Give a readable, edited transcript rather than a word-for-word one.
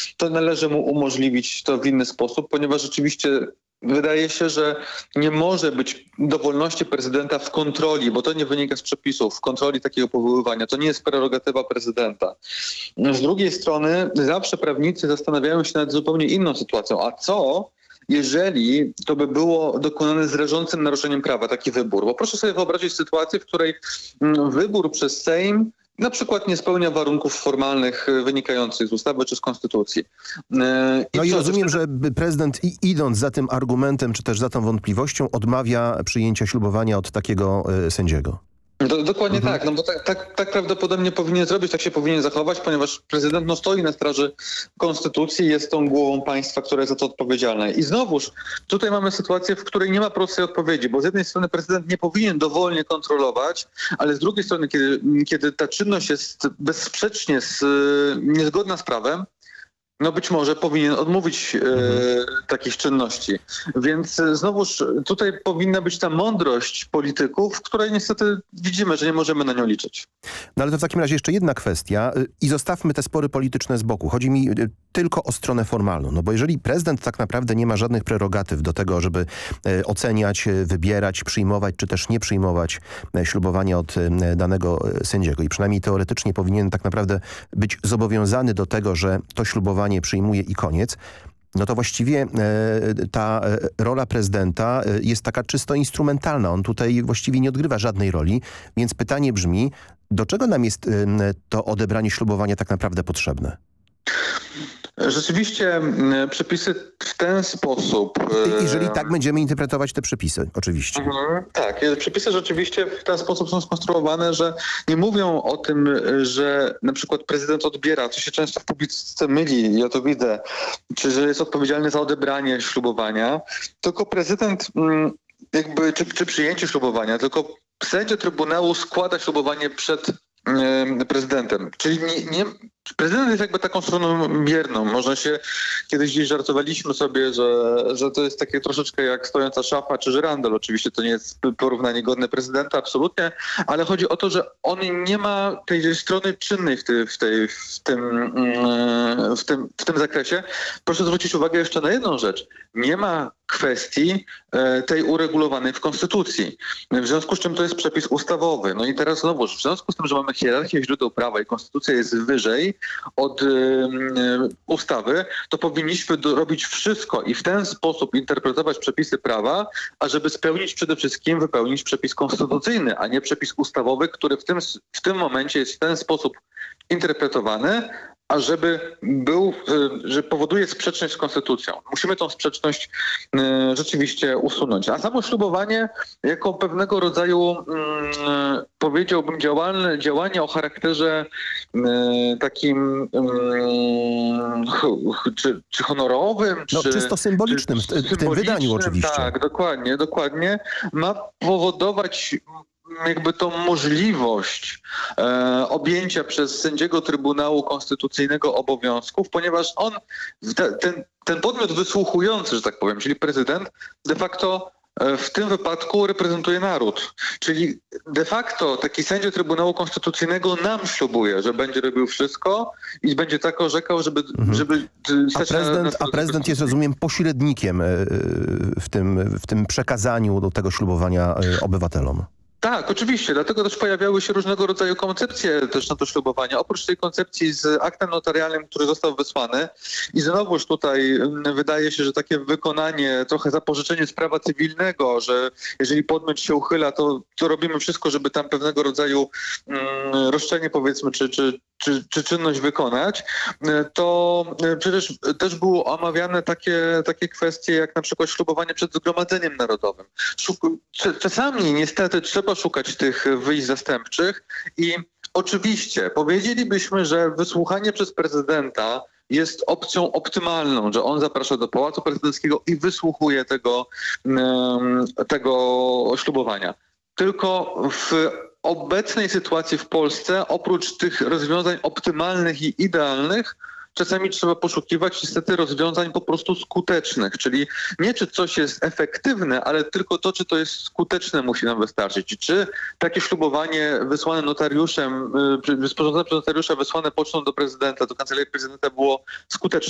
to należy mu umożliwić to w inny sposób, ponieważ rzeczywiście wydaje się, że nie może być dowolności prezydenta w kontroli, bo to nie wynika z przepisów, w kontroli takiego powoływania. To nie jest prerogatywa prezydenta. Z drugiej strony zawsze prawnicy zastanawiają się nad zupełnie inną sytuacją. A co, jeżeli to by było dokonane z rażącym naruszeniem prawa, taki wybór? Bo proszę sobie wyobrazić sytuację, w której wybór przez Sejm na przykład nie spełnia warunków formalnych wynikających z ustawy czy z konstytucji. I rozumiem, że prezydent idąc za tym argumentem, czy też za tą wątpliwością, odmawia przyjęcia ślubowania od takiego sędziego. Dokładnie tak, no bo tak prawdopodobnie powinien zrobić, tak się powinien zachować, ponieważ prezydent stoi na straży konstytucji, jest tą głową państwa, która jest za to odpowiedzialna. I znowuż tutaj mamy sytuację, w której nie ma prostej odpowiedzi, bo z jednej strony prezydent nie powinien dowolnie kontrolować, ale z drugiej strony, kiedy ta czynność jest bezsprzecznie niezgodna z prawem, no być może powinien odmówić takich czynności. Więc znowuż tutaj powinna być ta mądrość polityków, której niestety widzimy, że nie możemy na nią liczyć. No ale to w takim razie jeszcze jedna kwestia i zostawmy te spory polityczne z boku. Chodzi mi tylko o stronę formalną. No bo jeżeli prezydent tak naprawdę nie ma żadnych prerogatyw do tego, żeby oceniać, wybierać, przyjmować czy też nie przyjmować ślubowania od danego sędziego i przynajmniej teoretycznie powinien tak naprawdę być zobowiązany do tego, że to ślubowanie przyjmuje i koniec, no to właściwie ta rola prezydenta jest taka czysto instrumentalna. On tutaj właściwie nie odgrywa żadnej roli, więc pytanie brzmi, do czego nam jest to odebranie ślubowania tak naprawdę potrzebne? Rzeczywiście przepisy w ten sposób... Jeżeli tak będziemy interpretować te przepisy, oczywiście. Tak, przepisy rzeczywiście w ten sposób są skonstruowane, że nie mówią o tym, że na przykład prezydent odbiera, co się często w publicystyce myli, ja to widzę, czy że jest odpowiedzialny za odebranie ślubowania, tylko prezydent czy przyjęcie ślubowania, tylko sędzia Trybunału składa ślubowanie przed prezydentem. Czyli prezydent jest jakby taką stroną bierną. Można się, kiedyś gdzieś żartowaliśmy sobie, że to jest takie troszeczkę jak stojąca szafa czy żyrandol. Oczywiście to nie jest porównanie godne prezydenta, absolutnie, ale chodzi o to, że on nie ma tej strony czynnej w tym zakresie. Proszę zwrócić uwagę jeszcze na jedną rzecz. Nie ma kwestii tej uregulowanej w Konstytucji. W związku z czym to jest przepis ustawowy. No i teraz znowuż, w związku z tym, że mamy hierarchię źródeł prawa i Konstytucja jest wyżej od ustawy, to powinniśmy robić wszystko i w ten sposób interpretować przepisy prawa, ażeby spełnić przede wszystkim, wypełnić przepis konstytucyjny, a nie przepis ustawowy, który w tym momencie jest w ten sposób interpretowany, że powoduje sprzeczność z konstytucją. Musimy tą sprzeczność rzeczywiście usunąć. A samo ślubowanie jako pewnego rodzaju, powiedziałbym, działanie o charakterze takim czy honorowym, czysto symbolicznym w tym wydaniu oczywiście. Tak, dokładnie. Ma powodować jakby tą możliwość objęcia przez sędziego Trybunału Konstytucyjnego obowiązków, ponieważ on, ten podmiot wysłuchujący, że tak powiem, czyli prezydent, de facto w tym wypadku reprezentuje naród. Czyli de facto taki sędzia Trybunału Konstytucyjnego nam ślubuje, że będzie robił wszystko i będzie tak orzekał, żeby A prezydent jest, rozumiem, pośrednikiem w tym przekazaniu do tego ślubowania obywatelom. Tak, oczywiście. Dlatego też pojawiały się różnego rodzaju koncepcje też na to ślubowanie. Oprócz tej koncepcji z aktem notarialnym, który został wysłany i znowuż tutaj wydaje się, że takie wykonanie, trochę zapożyczenie z prawa cywilnego, że jeżeli podmiot się uchyla, to robimy wszystko, żeby tam pewnego rodzaju roszczenie, powiedzmy, czy czynność wykonać, to przecież też były omawiane takie kwestie jak na przykład ślubowanie przed Zgromadzeniem Narodowym. Czasami niestety trzeba szukać tych wyjść zastępczych i oczywiście powiedzielibyśmy, że wysłuchanie przez prezydenta jest opcją optymalną, że on zaprasza do Pałacu Prezydenckiego i wysłuchuje tego ślubowania. Tylko w obecnej sytuacji w Polsce, oprócz tych rozwiązań optymalnych i idealnych, czasami trzeba poszukiwać niestety rozwiązań po prostu skutecznych, czyli nie czy coś jest efektywne, ale tylko to, czy to jest skuteczne, musi nam wystarczyć. I czy takie ślubowanie wysłane notariuszem, sporządzone przez notariusza, wysłane pocztą do prezydenta, do Kancelarii Prezydenta było skuteczne.